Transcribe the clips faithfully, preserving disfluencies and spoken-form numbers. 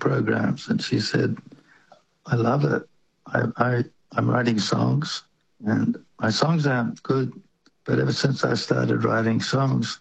programs. And she said, I love it. I, I, I'm writing songs, and my songs aren't good, but ever since I started writing songs,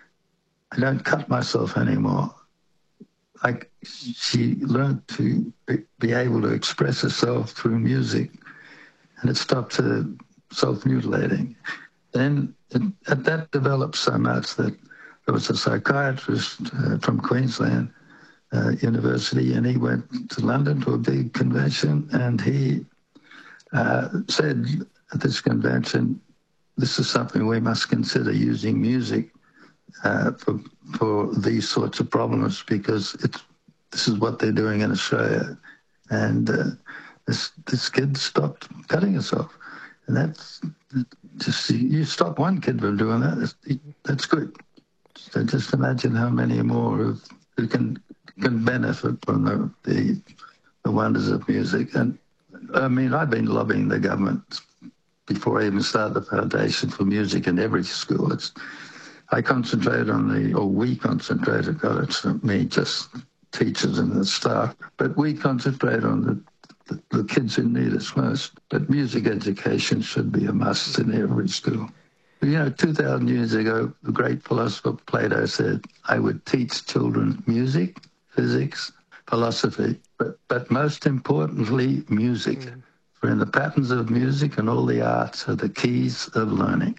I don't cut myself anymore. Like, she learned to be, be able to express herself through music, and it stopped her self-mutilating. Then it, that developed so much that there was a psychiatrist uh, from Queensland uh, University, and he went to London to a big convention, and he uh, said at this convention, this is something we must consider, using music uh, for, for these sorts of problems, because it's, this is what they're doing in Australia. And uh, this, this kid stopped cutting herself. And that's just, you stop one kid from doing that, that's good. So just imagine how many more who, who can can benefit from the, the the wonders of music. And I mean, I've been lobbying the government before I even started the Foundation for Music in every school. It's I concentrate on the, or we concentrated, God, it's not me, just teachers and the staff, but we concentrate on the The, the kids who need us most. But music education should be a must in every school. You know, two thousand years ago, the great philosopher Plato said, I would teach children music, physics, philosophy, but, but most importantly, music. Mm. For in the patterns of music and all the arts are the keys of learning.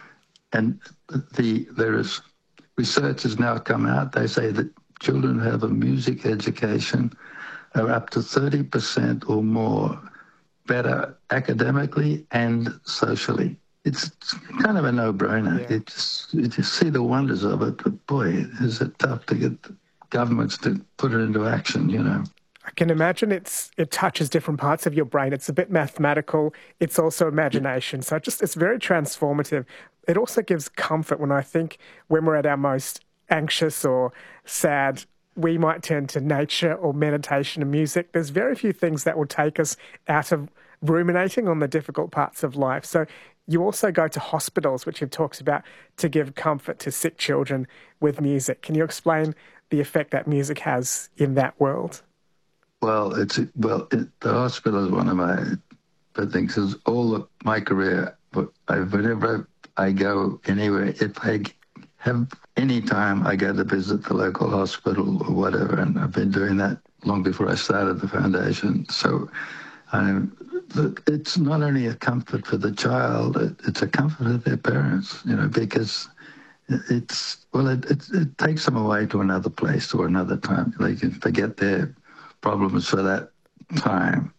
And the there is research has now come out. They say that children who have a music education are up to thirty percent or more better academically and socially. It's kind of a no-brainer. Yeah. You, just, you just see the wonders of it, but boy, is it tough to get governments to put it into action, you know. I can imagine it's it touches different parts of your brain. It's a bit mathematical. It's also imagination. So just it's very transformative. It also gives comfort when I think when we're at our most anxious or sad, we might turn to nature or meditation and music. There's very few things that will take us out of ruminating on the difficult parts of life. So you also go to hospitals, which you've talked about, to give comfort to sick children with music. Can you explain the effect that music has in that world? Well, it's well, it, the hospital is one of my things. Because all of my career, but I, whenever I go anywhere, if I have any time, I go to visit the local hospital or whatever, and I've been doing that long before I started the foundation. So um, it's not only a comfort for the child, it's a comfort for their parents, you know, because it's, well, it, it, it takes them away to another place or another time. They can forget their problems for that time.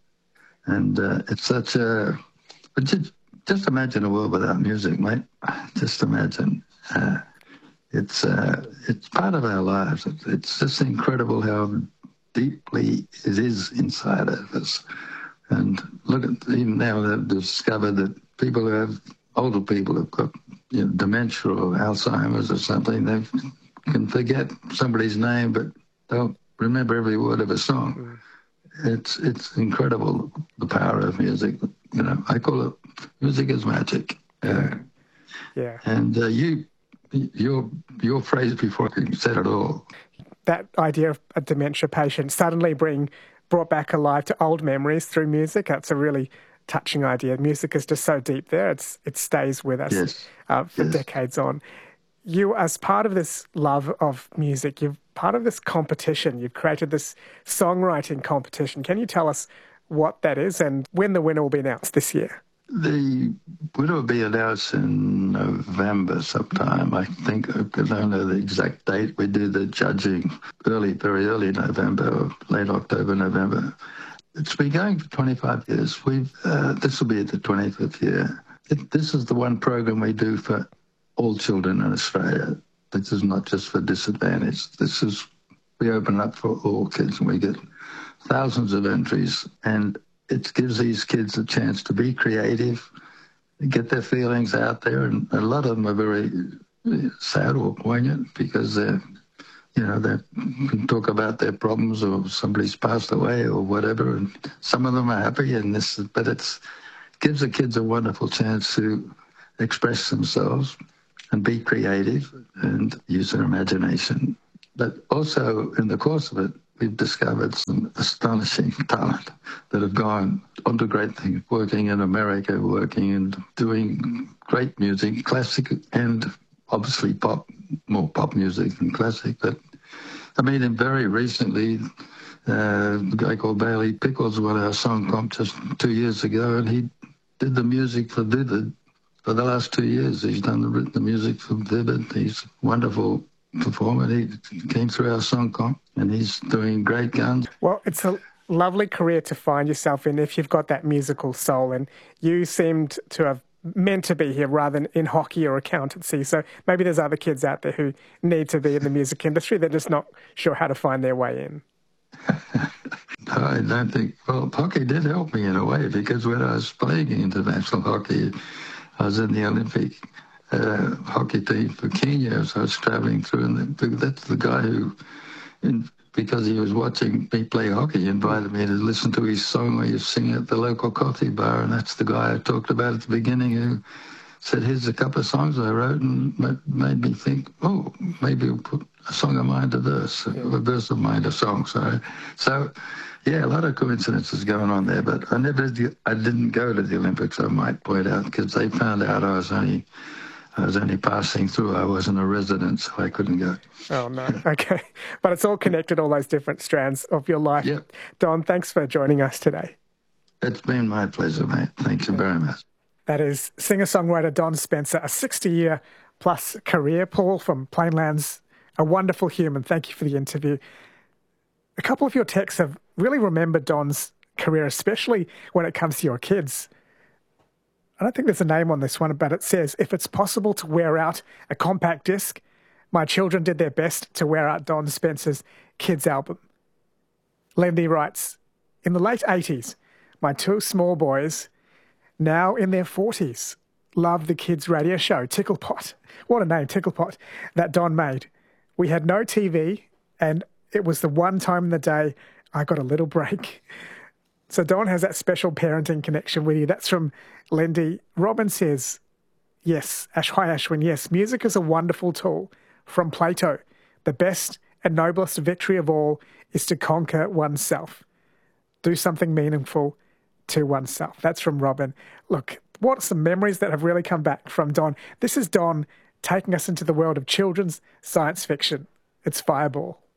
And uh, it's such a, just, just imagine a world without music, mate. Just imagine. Uh, It's uh, it's part of our lives. It's, it's just incredible how deeply it is inside of us. And look at, even now they've discovered that people who have, older people who've got, you know, dementia or Alzheimer's or something, they can forget somebody's name, but they'll remember every word of a song. Mm. It's it's incredible, the power of music. You know, I call it, music is magic. Uh, yeah. And uh, you... Your your phrase before you said it all. That idea of a dementia patient suddenly being brought back alive to old memories through music, that's a really touching idea. Music is just so deep there. It's It stays with us yes. uh, for yes. decades on. You, as part of this love of music, you're part of this competition. You've created this songwriting competition. Can you tell us what that is and when the winner will be announced this year? The winner will be announced in November sometime, I think. I don't know the exact date. We do the judging early, very early November, or late October, November. It's been going for twenty-five years. We've uh, this will be the twenty-fifth year. It, this is the one program we do for all children in Australia. This is not just for disadvantaged. This is, we open up for all kids, and we get thousands of entries, and it gives these kids a chance to be creative, get their feelings out there, and a lot of them are very sad or poignant because they're, you know, they can talk about their problems or somebody's passed away or whatever, and some of them are happy, and this, but it's gives the kids a wonderful chance to express themselves and be creative and use their imagination. But also in the course of it, we've discovered some astonishing talent that have gone on to great things, working in America, working and doing great music, classic and obviously pop, more pop music than classic. But I mean, and very recently, uh, a guy called Bailey Pickles won our song contest two years ago, and he did the music for Vivid for the last two years. He's done the, the music for Vivid. He's a wonderful performer. He came through our song comp, and he's doing great guns. Well, it's a lovely career to find yourself in if you've got that musical soul, and you seemed to have meant to be here rather than in hockey or accountancy. So maybe there's other kids out there who need to be in the music industry. They're just not sure how to find their way in. I don't think, well, hockey did help me in a way, because when I was playing international hockey, I was in the Olympic uh, hockey team for Kenya, so I was traveling through, and that's the guy who, in, because he was watching me play hockey, invited me to listen to his song where you sing at the local coffee bar, and that's the guy I talked about at the beginning who said, here's a couple of songs I wrote, and made me think, oh, maybe we'll put a song of mine to verse, yeah. a verse of mine to song, sorry. So, yeah, a lot of coincidences going on there, but I never, I didn't go to the Olympics, I might point out, because they found out I was only, I was only passing through. I wasn't a resident, so I couldn't go. Oh, no. Okay. But it's all connected, all those different strands of your life. Yep. Don, thanks for joining us today. It's been my pleasure, mate. Thank you very much. That is singer-songwriter Don Spencer, a sixty-year plus career. Paul from Plainlands, a wonderful human. Thank you for the interview. A couple of your texts have really remembered Don's career, especially when it comes to your kids. I don't think there's a name on this one, but it says, if it's possible to wear out a compact disc, my children did their best to wear out Don Spencer's kids album. Lindy writes, in the late eighties, my two small boys, now in their forties, loved the kids' radio show, Ticklepot. What a name, Ticklepot, that Don made. We had no T V, and it was the one time in the day I got a little break. So Don has that special parenting connection with you. That's from Lindy. Robin says, yes, Ash, hi Ashwin, yes, music is a wonderful tool. From Plato, the best and noblest victory of all is to conquer oneself. Do something meaningful to oneself. That's from Robin. Look, what are some memories that have really come back from Don? This is Don taking us into the world of children's science fiction. It's Fireball.